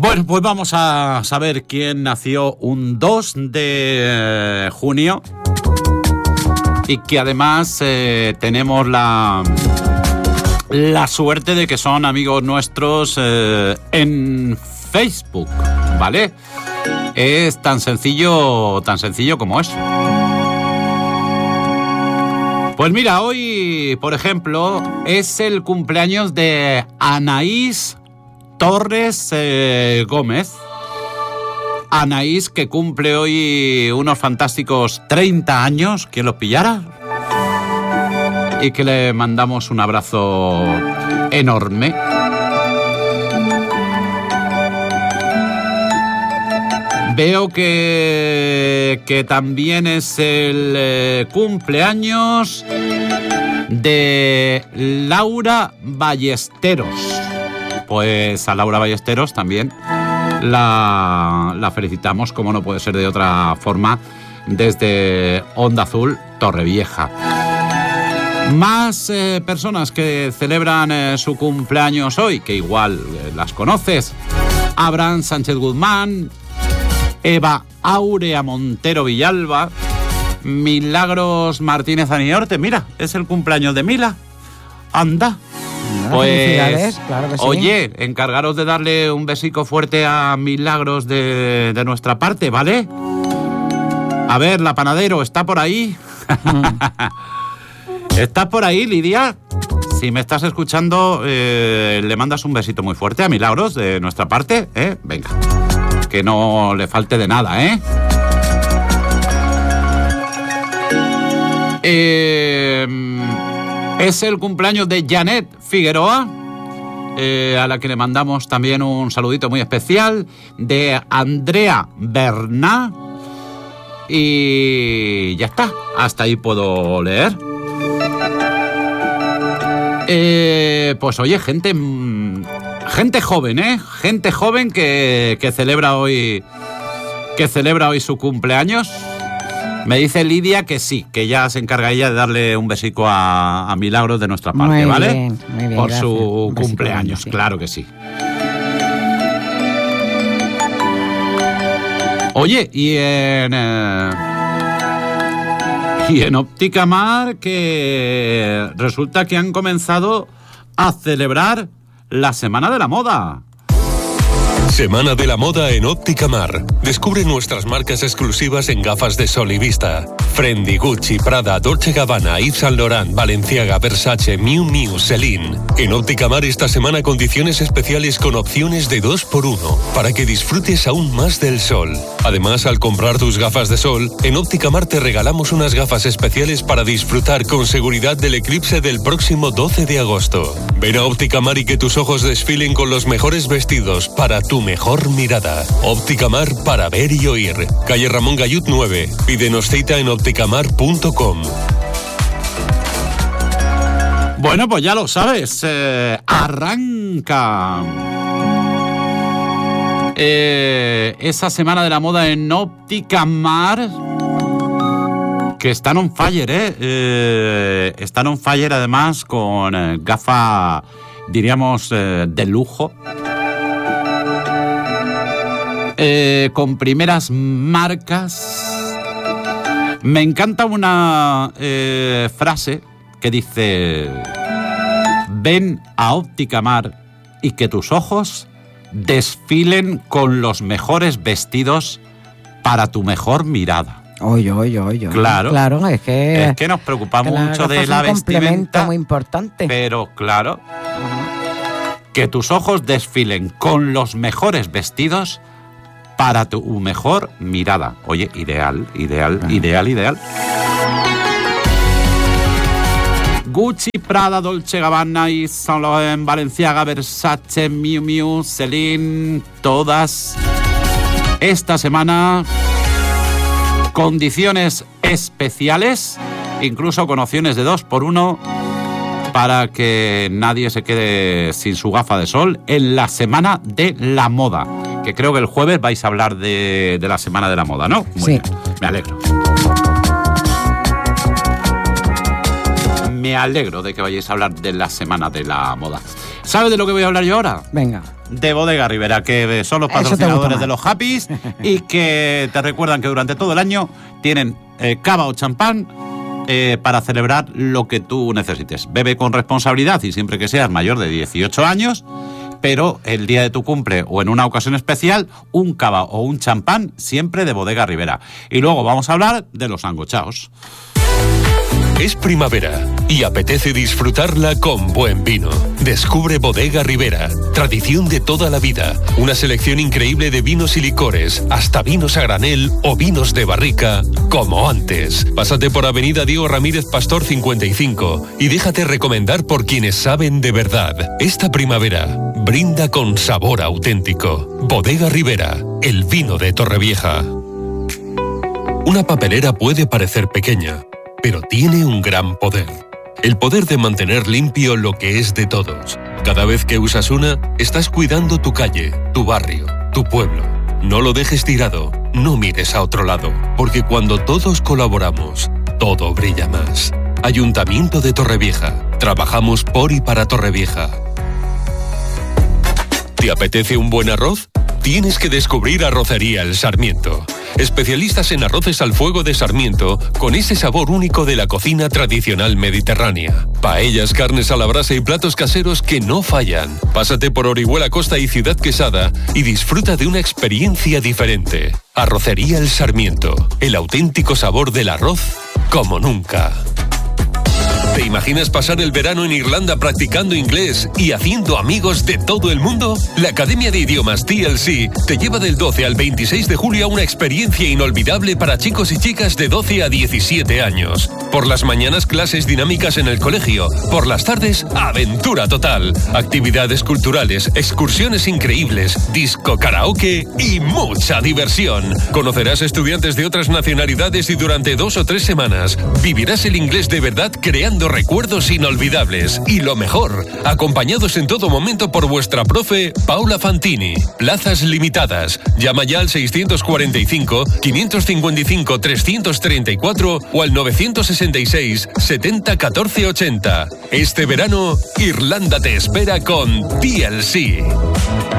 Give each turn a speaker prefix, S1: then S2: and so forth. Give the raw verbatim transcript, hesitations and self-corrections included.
S1: Bueno, pues vamos a saber quién nació un dos de junio y que además eh, tenemos la, la suerte de que son amigos nuestros eh, en Facebook, ¿vale? Es tan sencillo, tan sencillo como eso. Pues mira, hoy, por ejemplo, es el cumpleaños de Anaís Torres eh, Gómez. Anaís, que cumple hoy unos fantásticos treinta años, ¿quién los pillara? Y que le mandamos un abrazo enorme. Veo que, que también es el eh, cumpleaños de Laura Ballesteros. Pues a Laura Ballesteros también la, la felicitamos, como no puede ser de otra forma, desde Onda Azul Torrevieja. Más eh, personas que celebran eh, su cumpleaños hoy, que igual eh, las conoces. Abraham Sánchez Guzmán, Eva Aurea Montero Villalba, Milagros Martínez Aniorte. Mira, es el cumpleaños de Mila. Anda. Pues, claro que sí. Oye, encargaros de darle un besico fuerte a Milagros de, de nuestra parte, ¿vale? A ver, la panadero, ¿está por ahí? Mm. ¿Estás por ahí, Lidia? Si me estás escuchando, eh, le mandas un besito muy fuerte a Milagros de nuestra parte, ¿eh? Venga, que no le falte de nada, ¿eh? Eh... Es el cumpleaños de Janet Figueroa, eh, a la que le mandamos también un saludito muy especial, de Andrea Berná, y ya está, hasta ahí puedo leer. Eh, pues oye, gente, gente joven, ¿eh? Gente joven que, que celebra hoy, que celebra hoy su cumpleaños. Me dice Lidia que sí, que ya se encarga ella de darle un besico a, a Milagros de nuestra parte, muy ¿vale?
S2: Bien, muy bien,
S1: por
S2: gracias.
S1: Su cumpleaños, sí. Claro que sí. Oye, y en... Eh, y en Óptica Mar, que resulta que han comenzado a celebrar la Semana de la Moda.
S3: Semana de la Moda en Óptica Mar. Descubre nuestras marcas exclusivas en gafas de sol y vista. Fendi, Gucci, Prada, Dolce Gabbana, Yves Saint Laurent, Balenciaga, Versace, Miu Miu, Celine. En Óptica Mar esta semana condiciones especiales con opciones de dos por uno para que disfrutes aún más del sol. Además, al comprar tus gafas de sol, en Óptica Mar te regalamos unas gafas especiales para disfrutar con seguridad del eclipse del próximo doce de agosto. Ven a Óptica Mar y que tus ojos desfilen con los mejores vestidos para tu mejor mirada. Óptica Mar, para ver y oír. Calle Ramón Gallut nueve. Pídenos cita en ópticamar punto com.
S1: Bueno, pues ya lo sabes. Eh, arranca eh, esa Semana de la Moda en Óptica Mar, que están on fire, ¿eh? eh están on fire además con eh, gafa, diríamos, eh, de lujo. Eh, con primeras marcas. Me encanta una eh, frase que dice: ven a Óptica Mar y que tus ojos desfilen con los mejores vestidos para tu mejor mirada.
S2: Oye, oye, oye.
S1: Claro,
S2: claro, es que
S1: es que nos preocupamos
S2: que
S1: mucho de la
S2: vestimenta. Es un complemento muy importante.
S1: Pero claro, que tus ojos desfilen con los mejores vestidos para tu mejor mirada. Oye, ideal, ideal, ah. ideal, ideal. Gucci, Prada, Dolce Gabbana, Yves Saint Laurent, Balenciaga, Versace, Miu Miu, Celine, todas. Esta semana, condiciones especiales, incluso con opciones de dos por uno, para que nadie se quede sin su gafa de sol en la Semana de la Moda. Que creo que el jueves vais a hablar de, de la Semana de la Moda, ¿no? Muy
S2: sí.
S1: Bien. Me alegro. Me alegro de que vayáis a hablar de la Semana de la Moda. ¿Sabes de lo que voy a hablar yo ahora?
S2: Venga.
S1: De Bodega Ribera, que son los patrocinadores de los Happys y que te recuerdan que durante todo el año tienen eh, cava o champán eh, para celebrar lo que tú necesites. Bebe con responsabilidad y siempre que seas mayor de dieciocho años, pero el día de tu cumple o en una ocasión especial, un cava o un champán siempre de Bodega Ribera. Y luego vamos a hablar de los angochaos.
S3: Es primavera y apetece disfrutarla con buen vino. Descubre Bodega Ribera, tradición de toda la vida. Una selección increíble de vinos y licores, hasta vinos a granel o vinos de barrica, como antes. Pásate por Avenida Diego Ramírez Pastor cincuenta y cinco y déjate recomendar por quienes saben de verdad. Esta primavera, brinda con sabor auténtico. Bodega Ribera, el vino de Torrevieja. Una papelera puede parecer pequeña, pero tiene un gran poder. El poder de mantener limpio lo que es de todos. Cada vez que usas una, estás cuidando tu calle, tu barrio, tu pueblo. No lo dejes tirado, no mires a otro lado, porque cuando todos colaboramos, todo brilla más. Ayuntamiento de Torrevieja. Trabajamos por y para Torrevieja. ¿Te apetece un buen arroz? Tienes que descubrir Arrocería El Sarmiento. Especialistas en arroces al fuego de Sarmiento, con ese sabor único de la cocina tradicional mediterránea. Paellas, carnes a la brasa y platos caseros que no fallan. Pásate por Orihuela Costa y Ciudad Quesada y disfruta de una experiencia diferente. Arrocería El Sarmiento. El auténtico sabor del arroz como nunca. ¿Te imaginas pasar el verano en Irlanda practicando inglés y haciendo amigos de todo el mundo? La Academia de Idiomas T L C te lleva del doce al veintiséis de julio a una experiencia inolvidable para chicos y chicas de doce a diecisiete años. Por las mañanas, clases dinámicas en el colegio. Por las tardes, aventura total. Actividades culturales, excursiones increíbles, disco, karaoke y mucha diversión. Conocerás estudiantes de otras nacionalidades y durante dos o tres semanas vivirás el inglés de verdad creando recuerdos inolvidables. Y lo mejor, acompañados en todo momento por vuestra profe Paula Fantini. Plazas limitadas. Llama ya al seiscientos cuarenta y cinco, quinientos cincuenta y cinco, trescientos treinta y cuatro o al novecientos sesenta y seis, setenta, catorce, ochenta. Este verano, Irlanda te espera con T L C.